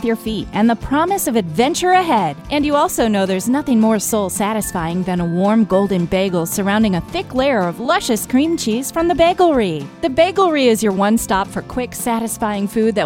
beneath your feet and the promise of adventure ahead. And you also know there's nothing more soul-satisfying than a warm golden bagel surrounding a thick layer of luscious cream cheese from The Bagelry. The Bagelry is your one stop for quick, satisfying food that